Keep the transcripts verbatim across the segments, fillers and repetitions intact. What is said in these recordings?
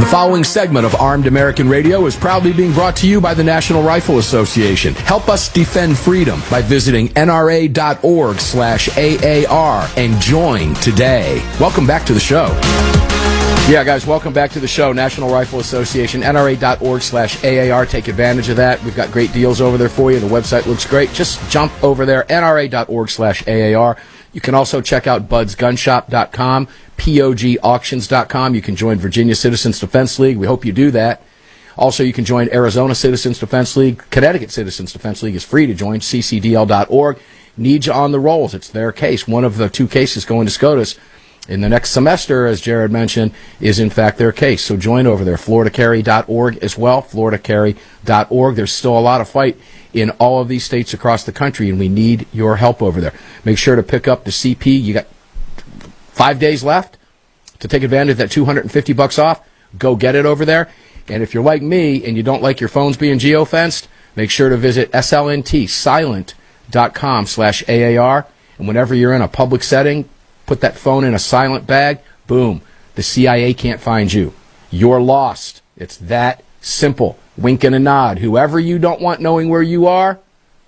following segment of Armed American Radio is proudly being brought to you by the National Rifle Association. Help us defend freedom by visiting N R A dot org slash A A R and join today. Welcome back to the show. Yeah, guys, welcome back to the show. National Rifle Association, N R A dot org slash A A R. Take advantage of that. We've got great deals over there for you. The website looks great. Just jump over there, N R A dot org slash A A R. You can also check out buds gun shop dot com, P O G auctions dot com. You can join Virginia Citizens Defense League. We hope you do that. Also, you can join Arizona Citizens Defense League. Connecticut Citizens Defense League is free to join, C C D L dot org. Need you on the rolls. It's their case. One of the two cases going to SCOTUS in the next semester, as Jared mentioned, is in fact their case. So join over there, Florida Carry dot org as well, Florida Carry dot org. There's still a lot of fight in all of these states across the country, and we need your help over there. Make sure to pick up the C P. You got five days left to take advantage of that two hundred fifty bucks off. Go get it over there. And if you're like me and you don't like your phones being geofenced, make sure to visit S L N T silent dot com slash A A R. And whenever you're in a public setting, put that phone in a silent bag. Boom. The C I A can't find you. You're lost. It's that simple. Wink and a nod. Whoever you don't want knowing where you are,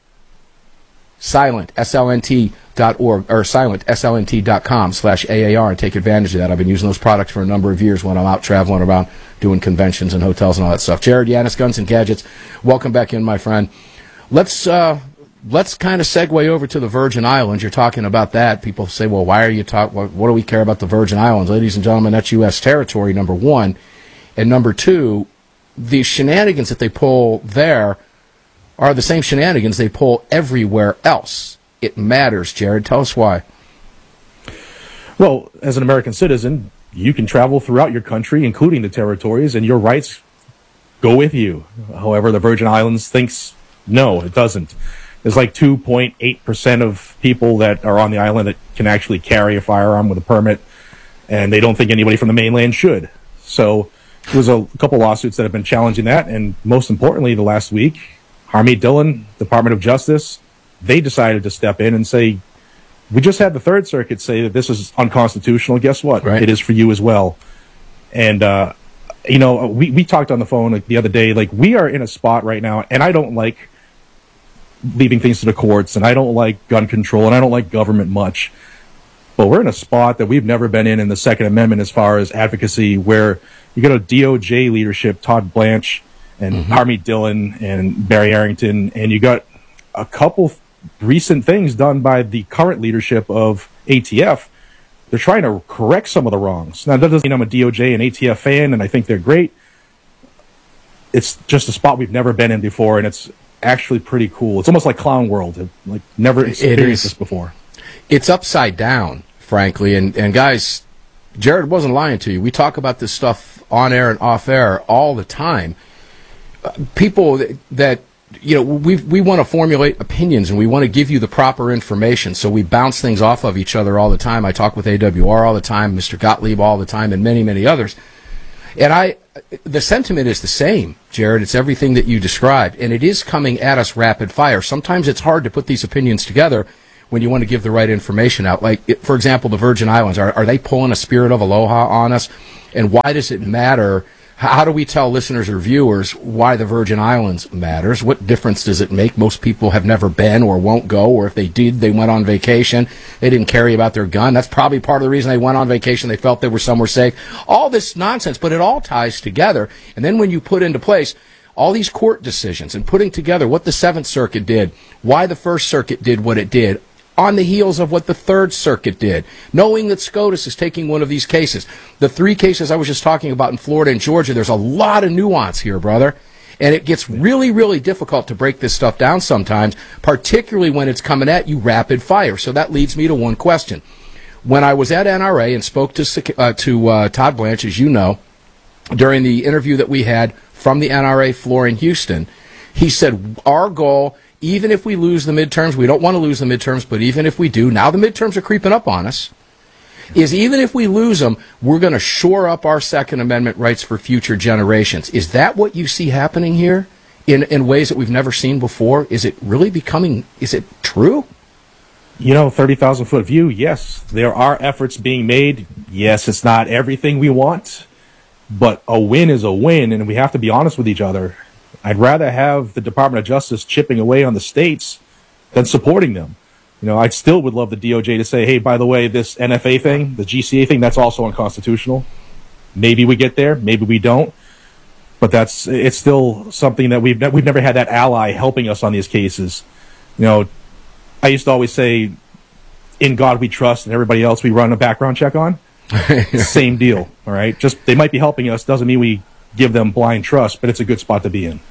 silent, S L N T dot org, or silent, S L N T dot com slash A A R, and take advantage of that. I've been using those products for a number of years when I'm out traveling around doing conventions and hotels and all that stuff. Jared Yanis, Guns and Gadgets, welcome back in, my friend. Let's uh, let's kind of segue over to the Virgin Islands. You're talking about that. People say, well, why are you talking? What, what do we care about the Virgin Islands? Ladies and gentlemen, that's U S territory, number one. And number two, the shenanigans that they pull there are the same shenanigans they pull everywhere else. It matters, Jared. Tell us why. Well, as an American citizen, you can travel throughout your country, including the territories, and your rights go with you. However, the Virgin Islands thinks, no, it doesn't. There's like two point eight percent of people that are on the island that can actually carry a firearm with a permit, and they don't think anybody from the mainland should. So there's a couple lawsuits that have been challenging that, and most importantly, the last week, Harmeet Dillon, Department of Justice, they decided to step in and say, we just had the Third Circuit say that this is unconstitutional. Guess what? Right. It is for you as well. And, uh, you know, we, we talked on the phone like, the other day, like, we are in a spot right now, and I don't like leaving things to the courts, and I don't like gun control, and I don't like government much. But we're in a spot that we've never been in in the Second Amendment as far as advocacy, where you got a D O J leadership, Todd Blanche and mm-hmm. Harmeet Dillon and Barry Arrington, and you got a couple recent things done by the current leadership of A T F. They're trying to correct some of the wrongs. Now, that doesn't mean I'm a D O J and A T F fan, and I think they're great. It's just a spot we've never been in before, and it's actually pretty cool. It's almost like Clown World. I've, like, never experienced this before. It's upside down, frankly, and, and guys, Jared wasn't lying to you. We talk about this stuff on air and off air all the time. Uh, people that, that you know, we we want to formulate opinions, and we want to give you the proper information, so we bounce things off of each other all the time. I talk with A W R all the time, Mister Gottlieb all the time, and many, many others. And I, the sentiment is the same, Jared. It's everything that you described, and it is coming at us rapid fire. Sometimes it's hard to put these opinions together when you want to give the right information out. Like, for example, the Virgin Islands, are, are they pulling a spirit of aloha on us? And why does it matter? How do we tell listeners or viewers why the Virgin Islands matters? What difference does it make? Most people have never been or won't go, or if they did, they went on vacation. They didn't carry about their gun. That's probably part of the reason they went on vacation. They felt they were somewhere safe. All this nonsense, but it all ties together. And then when you put into place all these court decisions and putting together what the Seventh Circuit did, why the First Circuit did what it did, on the heels of what the Third Circuit did, knowing that SCOTUS is taking one of these cases. The three cases I was just talking about in Florida and Georgia, there's a lot of nuance here, brother. And it gets really, really difficult to break this stuff down sometimes, particularly when it's coming at you rapid fire. So that leads me to one question. When I was at N R A and spoke to, uh, to uh, Todd Blanche, as you know, during the interview that we had from the N R A floor in Houston, he said, our goal, even if we lose the midterms, we don't want to lose the midterms, but even if we do, now the midterms are creeping up on us, is even if we lose them, we're going to shore up our Second Amendment rights for future generations. Is that what you see happening here in, in ways that we've never seen before? Is it really becoming, is it true? You know, thirty thousand foot view, yes. There are efforts being made. Yes, it's not everything we want, but a win is a win, and we have to be honest with each other. I'd rather have the Department of Justice chipping away on the states than supporting them. You know, I still would love the D O J to say, hey, by the way, this N F A thing, the G C A thing, that's also unconstitutional. Maybe we get there, maybe we don't. But that's it's still something that we've ne- we've never had that ally helping us on these cases. You know, I used to always say, in God we trust, and everybody else we run a background check on. Same deal, all right? Just they might be helping us, doesn't mean we give them blind trust, but it's a good spot to be in.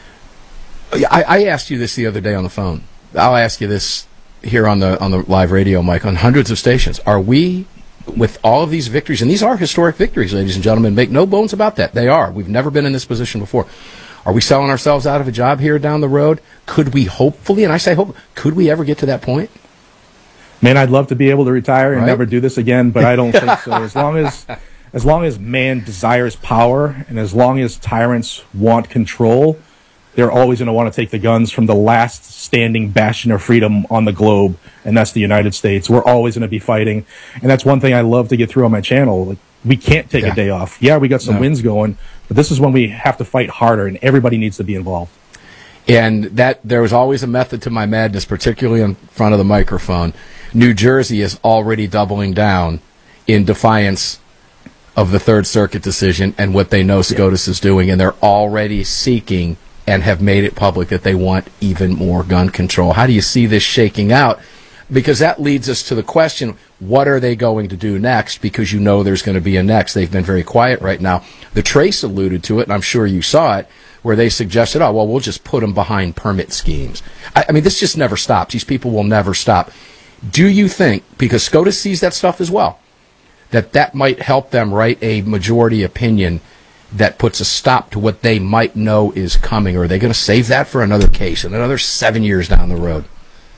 I, I asked you this the other day on the phone. I'll ask you this here on the on the live radio, Mike, on hundreds of stations. Are we, with all of these victories, and these are historic victories, ladies and gentlemen, make no bones about that. They are. We've never been in this position before. Are we selling ourselves out of a job here down the road? Could we hopefully, and I say hope, could we ever get to that point? Man, I'd love to be able to retire and right? never do this again, but I don't think so. As long as, as long as man desires power, and as long as tyrants want control, they're always going to want to take the guns from the last standing bastion of freedom on the globe, and that's the United States. We're always going to be fighting, and that's one thing I love to get through on my channel. Like, we can't take yeah. a day off. Yeah, we got some no. wins going, but this is when we have to fight harder, and everybody needs to be involved. And that there was always a method to my madness, particularly in front of the microphone. New Jersey is already doubling down in defiance of the Third Circuit decision and what they know SCOTUS is doing, and they're already seeking and have made it public that they want even more gun control. How do you see this shaking out? Because that leads us to the question, what are they going to do next? Because you know there's going to be a next. They've been very quiet right now. The Trace alluded to it, and I'm sure you saw it, where they suggested, oh, well, we'll just put them behind permit schemes. I, I mean, this just never stops. These people will never stop. Do you think, because SCOTUS sees that stuff as well, that that might help them write a majority opinion that puts a stop to what they might know is coming? Or are they going to save that for another case and another seven years down the road?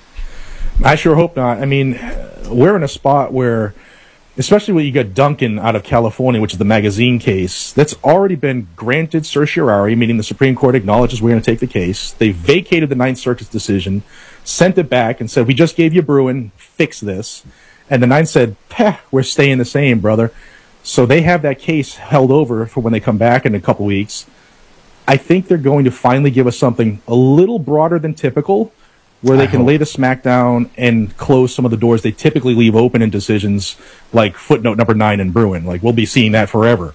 I sure hope not. I mean, we're in a spot where, especially when you got Duncan out of California, which is the magazine case, that's already been granted certiorari, meaning the Supreme Court acknowledges we're going to take the case. They vacated the Ninth Circuit's decision, sent it back, and said, we just gave you Bruin, fix this. And the Ninth said, Peh, we're staying the same, brother. So they have that case held over for when they come back in a couple weeks. I think they're going to finally give us something a little broader than typical, where they I can hope. lay the smack down and close some of the doors they typically leave open in decisions like footnote number nine in Bruin. Like, we'll be seeing that forever.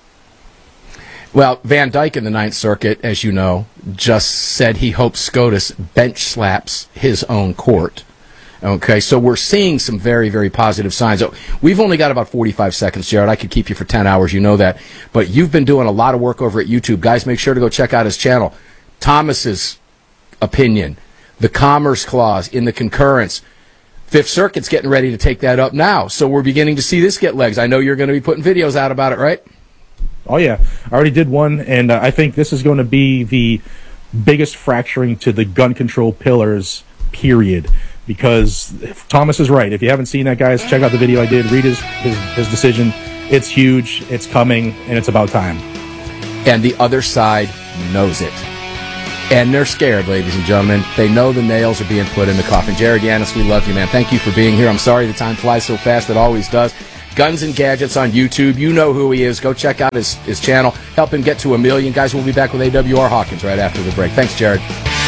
Well, Van Dyke in the Ninth Circuit, as you know, just said he hopes SCOTUS bench slaps his own court. Okay, so we're seeing some very, very positive signs. We've only got about forty-five seconds, Jared. I could keep you for ten hours, you know that. But you've been doing a lot of work over at YouTube. Guys, make sure to go check out his channel. Thomas's opinion, the Commerce Clause in the concurrence. Fifth Circuit's getting ready to take that up now. So we're beginning to see this get legs. I know you're going to be putting videos out about it, right? Oh, yeah. I already did one, and uh, I think this is going to be the biggest fracturing to the gun control pillars, period. Because Thomas is right. If you haven't seen that, guys, check out the video I did. Read his, his, his decision. It's huge, it's coming, and it's about time. And the other side knows it. And they're scared, ladies and gentlemen. They know the nails are being put in the coffin. Jared Yanis, we love you, man. Thank you for being here. I'm sorry the time flies so fast. It always does. Guns and Gadgets on YouTube. You know who he is. Go check out his, his channel. Help him get to a million. Guys, we'll be back with A W R Hawkins right after the break. Thanks, Jared.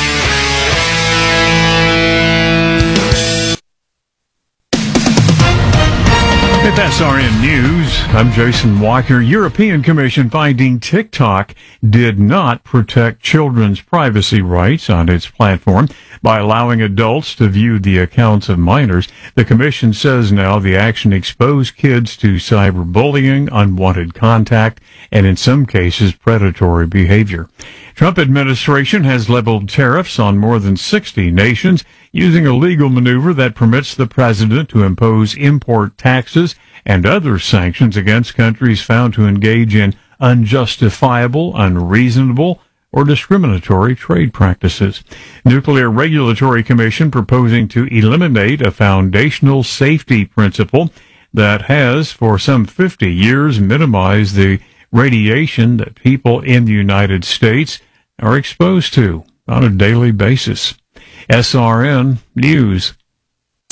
With S R N News, I'm Jason Walker. European Commission finding TikTok did not protect children's privacy rights on its platform by allowing adults to view the accounts of minors. The Commission says now the action exposed kids to cyberbullying, unwanted contact, and in some cases predatory behavior. Trump administration has leveled tariffs on more than sixty nations using a legal maneuver that permits the president to impose import taxes and other sanctions against countries found to engage in unjustifiable, unreasonable, or discriminatory trade practices. Nuclear Regulatory Commission proposing to eliminate a foundational safety principle that has, for some fifty years, minimized the radiation that people in the United States are exposed to on a daily basis. S R N News.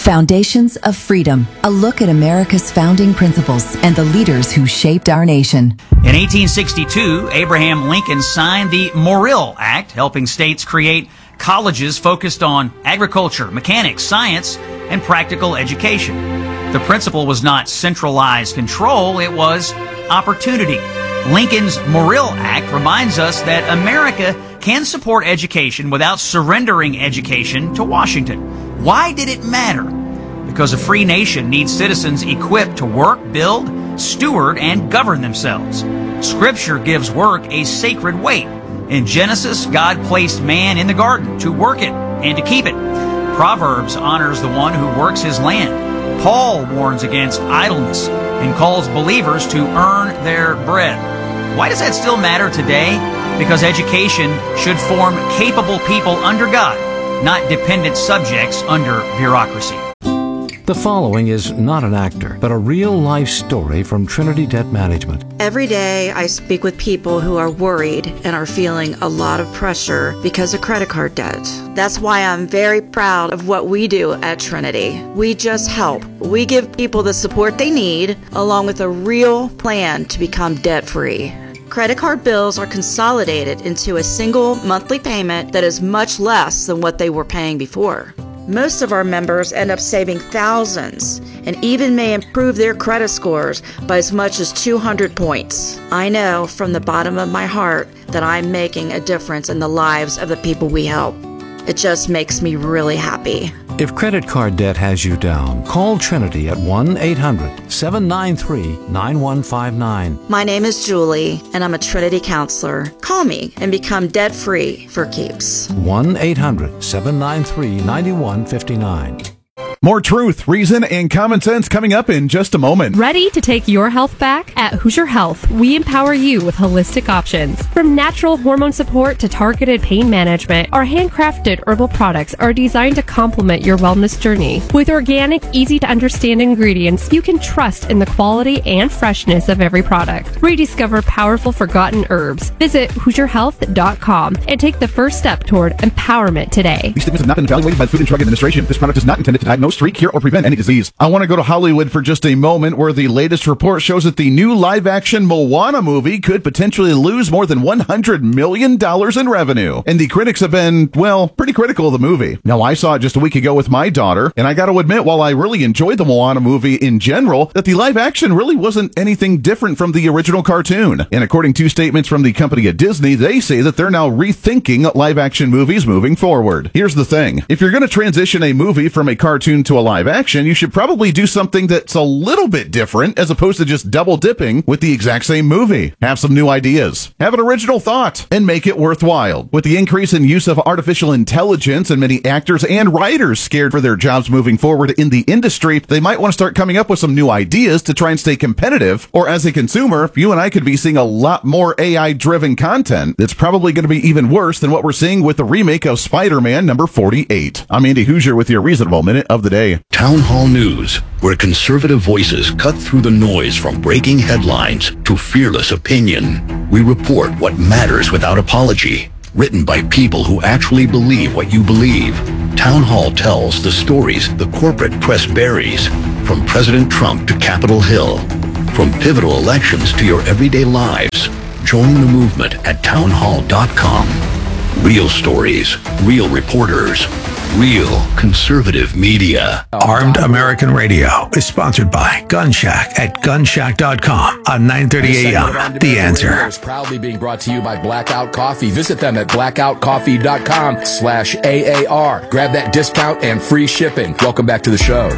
Foundations of Freedom, a look at America's founding principles and the leaders who shaped our nation. In eighteen sixty-two, Abraham Lincoln signed the Morrill Act, helping states create colleges focused on agriculture, mechanics, science, and practical education. The principle was not centralized control, it was opportunity. Lincoln's Morrill Act reminds us that America can support education without surrendering education to Washington. Why did it matter? Because a free nation needs citizens equipped to work, build, steward, and govern themselves. Scripture gives work a sacred weight. In Genesis, God placed man in the garden to work it and to keep it. Proverbs honors the one who works his land. Paul warns against idleness and calls believers to earn their bread. Why does that still matter today? Because education should form capable people under God, not dependent subjects under bureaucracy. The following is not an actor, but a real-life story from Trinity Debt Management. Every day I speak with people who are worried and are feeling a lot of pressure because of credit card debt. That's why I'm very proud of what we do at Trinity. We just help. We give people the support they need, along with a real plan to become debt-free. Credit card bills are consolidated into a single monthly payment that is much less than what they were paying before. Most of our members end up saving thousands and even may improve their credit scores by as much as two hundred points. I know from the bottom of my heart that I'm making a difference in the lives of the people we help. It just makes me really happy. If credit card debt has you down, call Trinity at one eight hundred seven nine three nine one five nine. My name is Julie, and I'm a Trinity counselor. Call me and become debt-free for keeps. one eight hundred seven nine three nine one five nine. More truth, reason, and common sense coming up in just a moment. Ready to take your health back? At Hoosier Health, we empower you with holistic options. From natural hormone support to targeted pain management, our handcrafted herbal products are designed to complement your wellness journey. With organic, easy-to-understand ingredients, you can trust in the quality and freshness of every product. Rediscover powerful forgotten herbs. Visit Hoosier Health dot com and take the first step toward empowerment today. These statements have not been evaluated by the Food and Drug Administration. This product is not intended to diagnose, treat, cure, or prevent any disease. I want to go to Hollywood for just a moment, where the latest report shows that the new live-action Moana movie could potentially lose more than one hundred million dollars in revenue. And the critics have been, well, pretty critical of the movie. Now, I saw it just a week ago with my daughter, and I got to admit, while I really enjoyed the Moana movie in general, that the live-action really wasn't anything different from the original cartoon. And according to statements from the company at Disney, they say that they're now rethinking live-action movies moving forward. Here's the thing. If you're going to transition a movie from a cartoon to a live action, you should probably do something that's a little bit different as opposed to just double dipping with the exact same movie. Have some new ideas, have an original thought, and make it worthwhile. With the increase in use of artificial intelligence and many actors and writers scared for their jobs moving forward in the industry, they might want to start coming up with some new ideas to try and stay competitive. Or as a consumer, you and I could be seeing a lot more A I-driven content that's probably going to be even worse than what we're seeing with the remake of Spider-Man number forty-eight. I'm Andy Hoosier with your Reasonable Minute of the Day. Town Hall News, where conservative voices cut through the noise from breaking headlines to fearless opinion. We report what matters without apology. Written by people who actually believe what you believe. Town Hall tells the stories the corporate press buries, from President Trump to Capitol Hill. From pivotal elections to your everyday lives. Join the movement at town hall dot com. Real stories, real reporters, real conservative media. Armed American Radio is sponsored by Gun Shack at gun shack dot com on nine thirty a.m. The Answer. Is proudly being brought to you by Blackout Coffee. Visit them at blackout coffee dot com slash A A R. Grab that discount and free shipping. Welcome back to the show.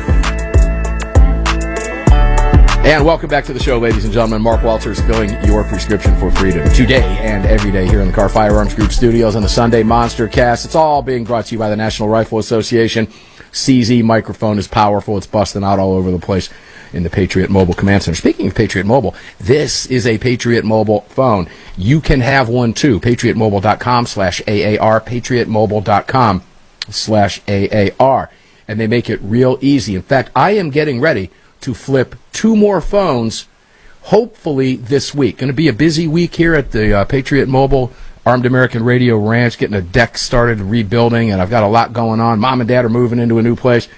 And welcome back to the show, ladies and gentlemen. Mark Walters filling your prescription for freedom today and every day here in the Car Firearms Group studios on the Sunday Monster Cast. It's all being brought to you by the National Rifle Association. C Z microphone is powerful. It's busting out all over the place in the Patriot Mobile Command Center. Speaking of Patriot Mobile, this is a Patriot Mobile phone. You can have one too. patriot mobile dot com slash A A R. patriot mobile dot com slash A A R. And they make it real easy. In fact, I am getting ready to flip two more phones, hopefully this week. Going to be a busy week here at the uh, Patriot Mobile Armed American Radio Ranch, getting a deck started, rebuilding, and I've got a lot going on. Mom and Dad are moving into a new place.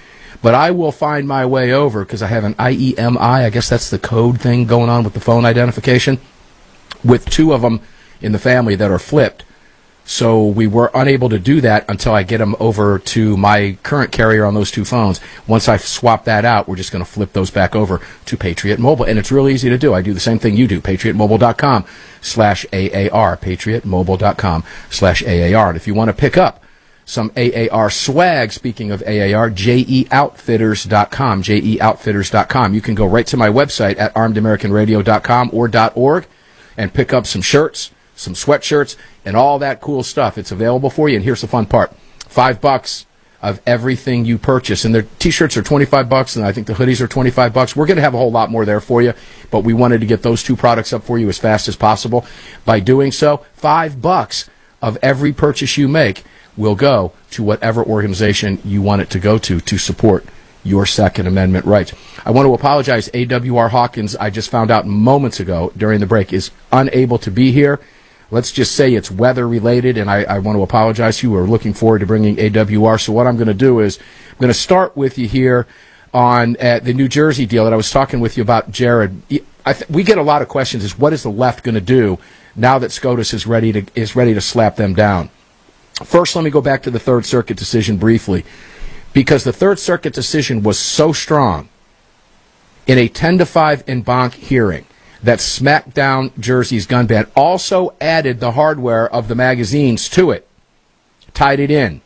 But I will find my way over because I have an I E M I, I guess that's the code thing going on with the phone identification, with two of them in the family that are flipped. So we were unable to do that until I get them over to my current carrier on those two phones. Once I swap that out, we're just going to flip those back over to Patriot Mobile. And it's really easy to do. I do the same thing you do, patriotmobile.com slash AAR, patriotmobile.com slash AAR. And if you want to pick up some A A R swag, speaking of A A R, J E outfitters dot com, J E outfitters dot com. You can go right to my website at armed american radio dot com or .org and pick up some shirts, some sweatshirts, and all that cool stuff. It's available for you, and here's the fun part. Five bucks of everything you purchase. And their T-shirts are twenty-five bucks, and I think the hoodies are twenty-five bucks. We're going to have a whole lot more there for you, but we wanted to get those two products up for you as fast as possible. By doing so, five bucks of every purchase you make will go to whatever organization you want it to go to to support your Second Amendment rights. I want to apologize. A W R Hawkins, I just found out moments ago during the break, is unable to be here. Let's just say it's weather-related, and I, I want to apologize to you. We're looking forward to bringing A W R. So what I'm going to do is I'm going to start with you here on uh, the New Jersey deal that I was talking with you about, Jared. I th- we get a lot of questions is what is the left going to do now that SCOTUS is ready to is ready to slap them down? First, let me go back to the Third Circuit decision briefly, because the Third Circuit decision was so strong in a ten to five en banc hearing that smacked down Jersey's gun ban, also added the hardware of the magazines to it, tied it in,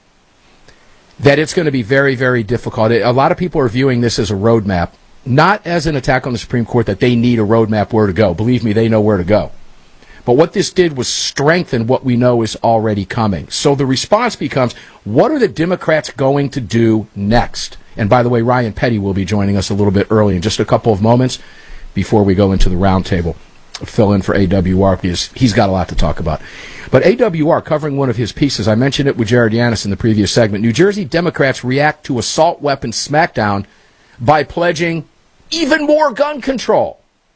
that it's going to be very, very difficult. A lot of people are viewing this as a roadmap, not as an attack on the Supreme Court that they need a roadmap where to go. Believe me, they know where to go. But what this did was strengthen what we know is already coming. So the response becomes, what are the Democrats going to do next? And by the way, Ryan Petty will be joining us a little bit early in just a couple of moments before we go into the roundtable. Fill in for A W R because he's got a lot to talk about. But A W R, covering one of his pieces, I mentioned it with Jared Yanis in the previous segment. New Jersey Democrats react to assault weapons smackdown by pledging even more gun control.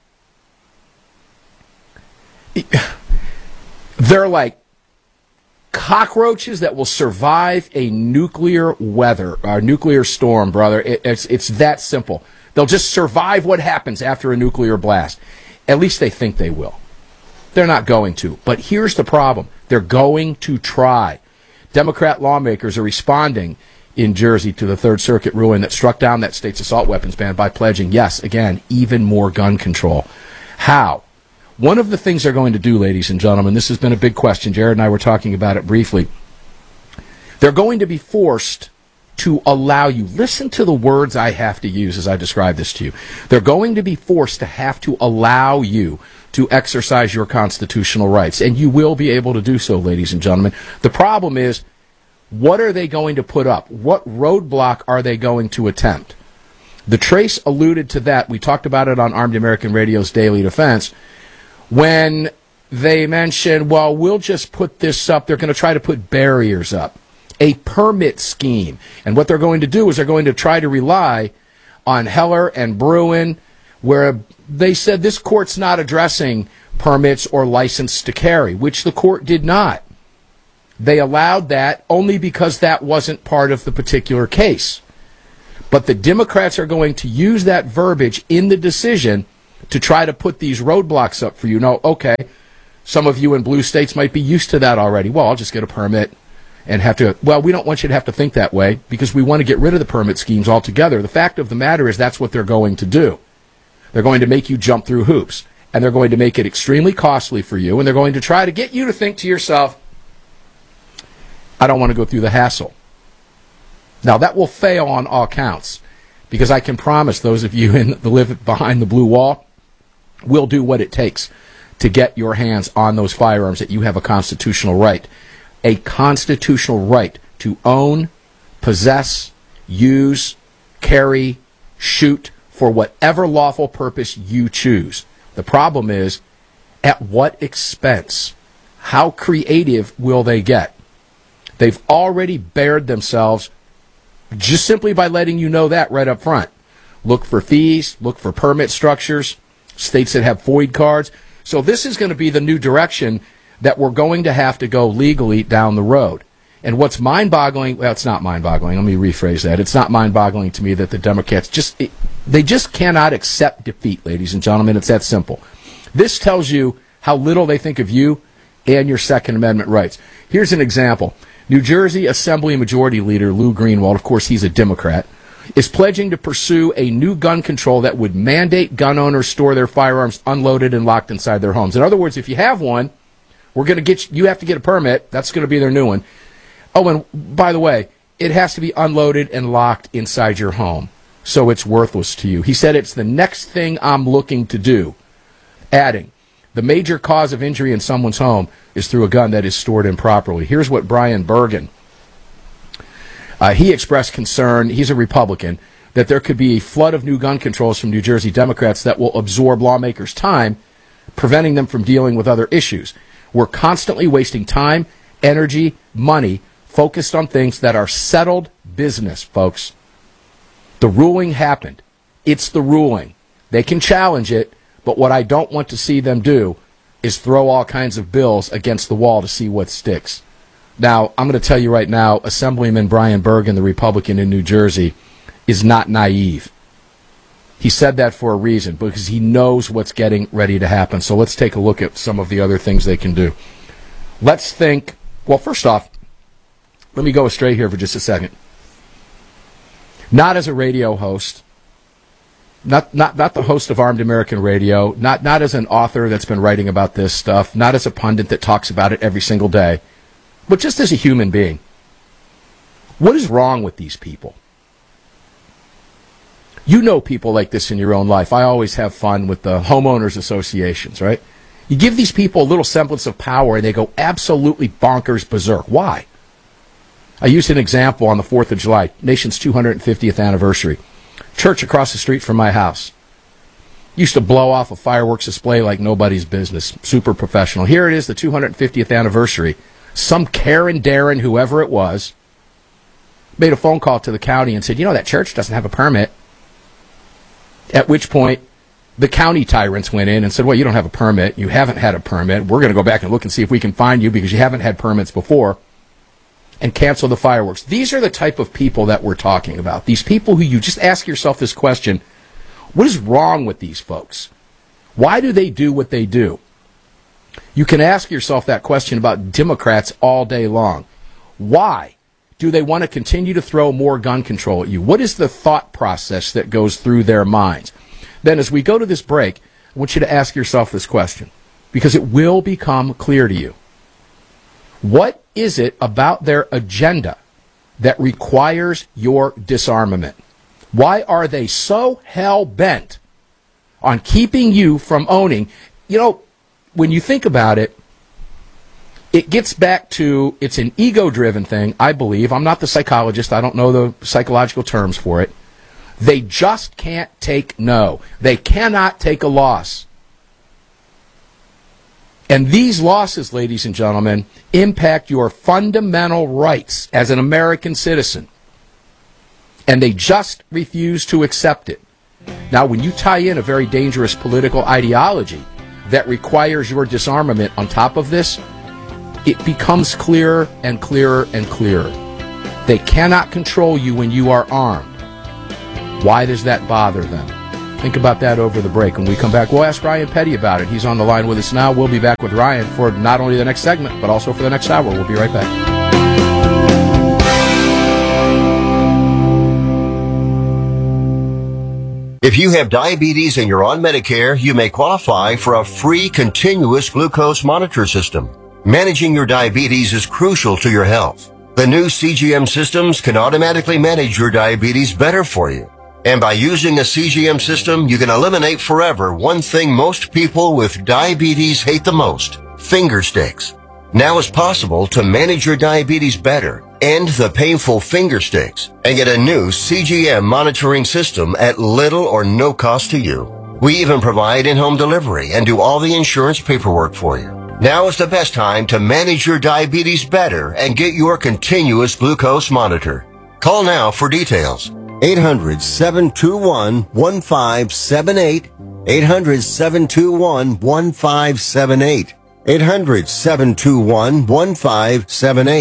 They're like cockroaches that will survive a nuclear weather, or nuclear storm, brother. It, it's it's that simple. They'll just survive what happens after a nuclear blast. At least they think they will. They're not going to. But here's the problem. They're going to try. Democrat lawmakers are responding in Jersey to the Third Circuit ruling that struck down that state's assault weapons ban by pledging, yes, again, even more gun control. How? One of the things they're going to do, ladies and gentlemen, this has been a big question. Jared and I were talking about it briefly. They're going to be forced to allow you, listen to the words I have to use as I describe this to you. They're going to be forced to have to allow you to exercise your constitutional rights, and you will be able to do so, ladies and gentlemen. The problem is, what are they going to put up? What roadblock are they going to attempt? The Trace alluded to that. We talked about it on Armed American Radio's Daily Defense when they mentioned, well, we'll just put this up. They're going to try to put barriers up, a permit scheme. And what they're going to do is they're going to try to rely on Heller and Bruin, where they said this court's not addressing permits or license to carry, which the court did not. They allowed that only because that wasn't part of the particular case. But the Democrats are going to use that verbiage in the decision to try to put these roadblocks up for you. Now, okay, some of you in blue states might be used to that already. Well, I'll just get a permit and have to, well, we don't want you to have to think that way because we want to get rid of the permit schemes altogether. The fact of the matter is that's what they're going to do. They're going to make you jump through hoops, and they're going to make it extremely costly for you, and they're going to try to get you to think to yourself, I don't want to go through the hassle. Now, that will fail on all counts because I can promise those of you in the live behind the blue wall will do what it takes to get your hands on those firearms that you have a constitutional right. A constitutional right to own, possess, use, carry, shoot for whatever lawful purpose you choose. The problem is, at what expense? How creative will they get? They've already bared themselves just simply by letting you know that right up front. Look for fees, look for permit structures, states that have void cards. So this is going to be the new direction that we're going to have to go legally down the road. And what's mind-boggling, well, it's not mind-boggling. Let me rephrase that. It's not mind-boggling to me that the Democrats just, it, they just cannot accept defeat, ladies and gentlemen. It's that simple. This tells you how little they think of you and your Second Amendment rights. Here's an example. New Jersey Assembly Majority Leader Lou Greenwald, of course he's a Democrat, is pledging to pursue a new gun control that would mandate gun owners store their firearms unloaded and locked inside their homes. In other words, if you have one, we're going to get you, you have to get a permit. That's going to be their new one. Oh, and by the way, it has to be unloaded and locked inside your home, so it's worthless to you. He said it's the next thing I'm looking to do, adding, the major cause of injury in someone's home is through a gun that is stored improperly. Here's what Brian Bergen, uh, he expressed concern, he's a Republican, that there could be a flood of new gun controls from New Jersey Democrats that will absorb lawmakers' time, preventing them from dealing with other issues. We're constantly wasting time, energy, money, focused on things that are settled business, folks. The ruling happened. It's the ruling. They can challenge it, but what I don't want to see them do is throw all kinds of bills against the wall to see what sticks. Now, I'm going to tell you right now, Assemblyman Brian Bergen, the Republican in New Jersey, is not naive. He said that for a reason, because he knows what's getting ready to happen. So let's take a look at some of the other things they can do. Let's think, well, first off, let me go astray here for just a second. Not as a radio host, not not not the host of Armed American Radio, not not as an author that's been writing about this stuff, not as a pundit that talks about it every single day, but just as a human being. What is wrong with these people? You know people like this in your own life. I always have fun with the homeowners associations, right? You give these people a little semblance of power and they go absolutely bonkers berserk. Why? I used an example on the fourth of July, nation's two hundred fiftieth anniversary. Church across the street from my house. Used to blow off a fireworks display like nobody's business. Super professional. Here it is, the two hundred fiftieth anniversary. Some Karen, Darren, whoever it was, made a phone call to the county and said, you know, that church doesn't have a permit. At which point, the county tyrants went in and said, well, you don't have a permit. You haven't had a permit. We're going to go back and look and see if we can find you because you haven't had permits before. And cancel the fireworks. These are the type of people that we're talking about. These people who you just ask yourself this question, what is wrong with these folks? Why do they do what they do? You can ask yourself that question about Democrats all day long. Why do they want to continue to throw more gun control at you? What is the thought process that goes through their minds? Then as we go to this break, I want you to ask yourself this question, because it will become clear to you. What is it about their agenda that requires your disarmament? Why are they so hell-bent on keeping you from owning? You know, when you think about it, it gets back to, it's an ego-driven thing, I believe. I'm not the psychologist. I don't know the psychological terms for it. They just can't take no. They cannot take a loss. And these losses, ladies and gentlemen, impact your fundamental rights as an American citizen. And they just refuse to accept it. Now, when you tie in a very dangerous political ideology that requires your disarmament on top of this, it becomes clearer and clearer and clearer. They cannot control you when you are armed. Why does that bother them? Think about that over the break. When we come back, we'll ask Ryan Petty about it. He's on the line with us now. We'll be back with Ryan for not only the next segment, but also for the next hour. We'll be right back. If you have diabetes and you're on Medicare, you may qualify for a free continuous glucose monitor system. Managing your diabetes is crucial to your health. The new C G M systems can automatically manage your diabetes better for you. And by using a C G M system, you can eliminate forever one thing most people with diabetes hate the most, finger sticks. Now it's possible to manage your diabetes better, end the painful finger sticks, and get a new C G M monitoring system at little or no cost to you. We even provide in-home delivery and do all the insurance paperwork for you. Now is the best time to manage your diabetes better and get your continuous glucose monitor. Call now for details. eight hundred, seven two one, one five seven eight. eight hundred, seven two one, one five seven eight. eight hundred, seven two one, one five seven eight.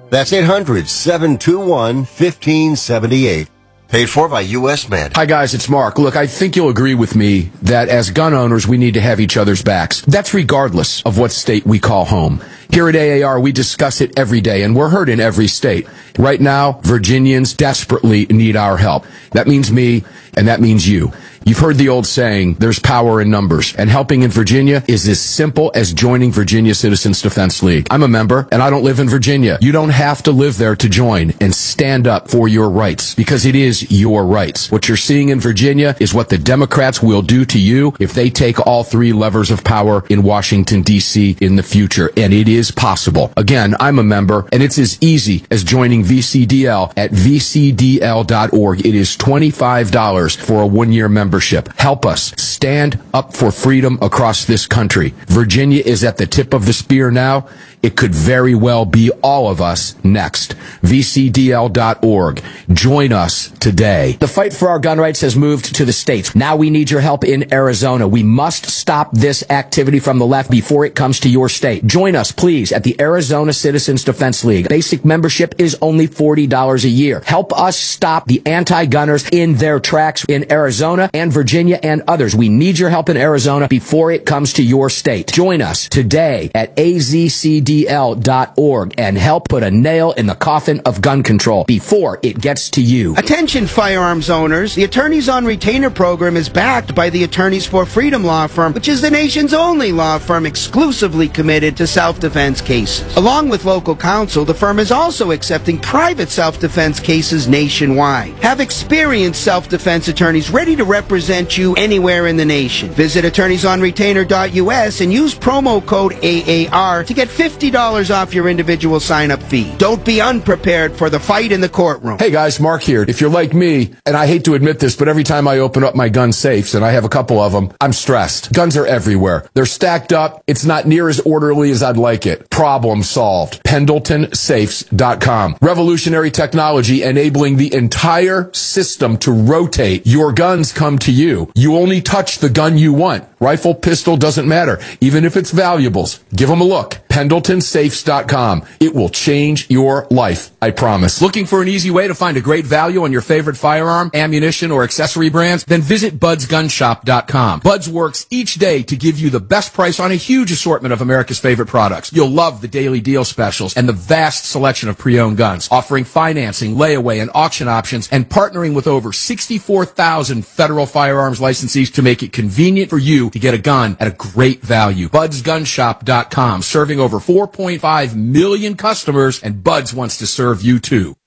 That's eight hundred, seven two one, one five seven eight. Paid for by U S Med. Hi, guys, it's Mark. Look, I think you'll agree with me that as gun owners, we need to have each other's backs. That's regardless of what state we call home. Here at A A R, we discuss it every day, and we're heard in every state. Right now, Virginians desperately need our help. That means me, and that means you. You've heard the old saying, there's power in numbers, and helping in Virginia is as simple as joining Virginia Citizens Defense League. I'm a member, and I don't live in Virginia. You don't have to live there to join and stand up for your rights, because it is your rights. What you're seeing in Virginia is what the Democrats will do to you if they take all three levers of power in Washington, D C in the future, and it is possible. Again, I'm a member, and it's as easy as joining V C D L at v c d l dot org. It is twenty-five dollars for a one-year membership. Help us stand up for freedom across this country. Virginia is at the tip of the spear now. It could very well be all of us next. v c d l dot org. Join us today. The fight for our gun rights has moved to the states. Now we need your help in Arizona. We must stop this activity from the left before it comes to your state. Join us, please, at the Arizona Citizens Defense League. Basic membership is only forty dollars a year. Help us stop the anti-gunners in their tracks in Arizona and Virginia and others. We need your help in Arizona before it comes to your state. Join us today at a z c d l dot org and help put a nail in the coffin of gun control before it gets to you. Attention firearms owners. The Attorneys on Retainer program is backed by the Attorneys for Freedom law firm, which is the nation's only law firm exclusively committed to self-defense cases. Along with local counsel, the firm is also accepting private self-defense cases nationwide. Have experienced self-defense attorneys ready to represent you anywhere in the nation. Visit attorneys on retainer dot u s and use promo code A A R to get fifty dollars off your individual sign-up fee. Don't be unprepared for the fight in the courtroom. Hey guys, Mark here. If you're like me, and I hate to admit this, but every time I open up my gun safes, and I have a couple of them, I'm stressed. Guns are everywhere. They're stacked up. It's not near as orderly as I'd like it. Problem solved. Pendleton Safes dot com. Revolutionary technology enabling the entire system to rotate. Your guns come to you. You only touch the gun you want. Rifle, pistol, doesn't matter. Even if it's valuables. Give them a look. Pendleton Safes dot com. It will change your life, I promise. Looking for an easy way to find a great value on your favorite firearm, ammunition, or accessory brands? Then visit buds gun shop dot com. Buds works each day to give you the best price on a huge assortment of America's favorite products. You'll love the daily deal specials and the vast selection of pre-owned guns, offering financing, layaway, and auction options, and partnering with over sixty-four thousand federal firearms licensees to make it convenient for you to get a gun at a great value. buds gun shop dot com, serving over four point five million customers, and Buds wants to serve you too.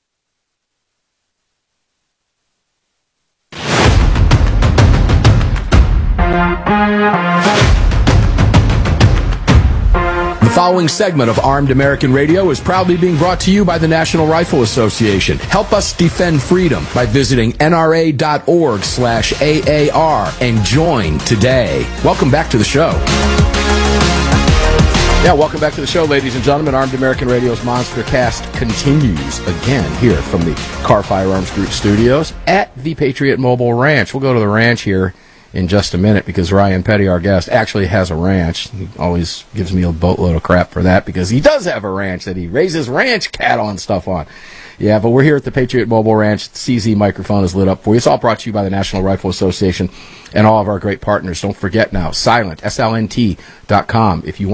The following segment of Armed American Radio is proudly being brought to you by the National Rifle Association. Help us defend freedom by visiting N R A dot org slash A A R and join today. Welcome back to the show. Yeah, welcome back to the show, ladies and gentlemen. Armed American Radio's Monster Cast continues again here from the Car Firearms Group studios at the Patriot Mobile Ranch. We'll go to the ranch here in just a minute because Ryan Petty, our guest, actually has a ranch. He always gives me a boatload of crap for that because he does have a ranch that he raises ranch cattle and stuff on. Yeah, but we're here at the Patriot Mobile Ranch. The C Z microphone is lit up for you. It's all brought to you by the National Rifle Association and all of our great partners. Don't forget now, Silent, S L N T dot com. If you want